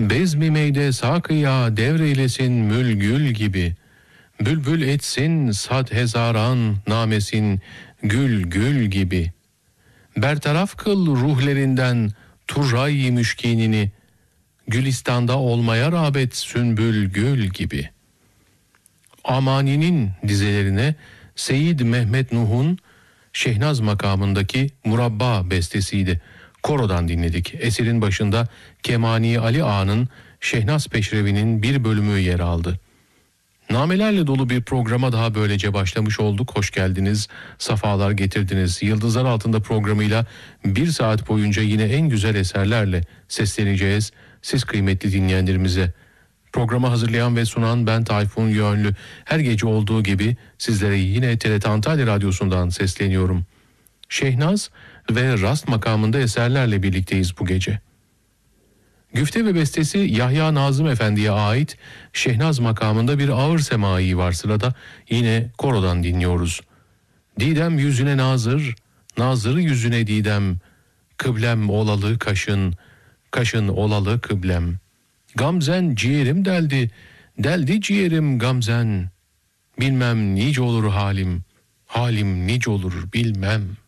Bezmi meyde sakıya devreylesin mülgül gibi. Bülbül etsin sad hezaran namesin gül gül gibi. Bertaraf kıl ruhlerinden turray müşkinini. Gülistan'da olmaya rağbet sünbül gül gibi. Amani'nin dizelerine Seyyid Mehmet Nuh'un Şehnaz makamındaki Murabba bestesiydi. Korodan dinledik. Eserin başında Kemani Ali Ağa'nın Şehnaz Peşrevi'nin bir bölümü yer aldı. Namelerle dolu bir programa daha böylece başlamış olduk. Hoş geldiniz, safalar getirdiniz. Yıldızlar Altında programıyla bir saat boyunca yine en güzel eserlerle sesleneceğiz siz kıymetli dinleyenlerimize. Programı hazırlayan ve sunan ben Tayfun Yönlü. Her gece olduğu gibi sizlere yine TRT Antalya Radyosu'ndan sesleniyorum. Şehnaz ve Rast makamında eserlerle birlikteyiz bu gece. Güfte ve bestesi Yahya Nazım Efendi'ye ait Şehnaz makamında bir ağır semai var sırada. Yine korodan dinliyoruz. Didem yüzüne nazır, nazır yüzüne didem. Kıblem olalı kaşın, kaşın olalı kıblem. Gamzen ciğerim deldi, deldi ciğerim gamzen. Bilmem nice olur halim, halim nice olur bilmem.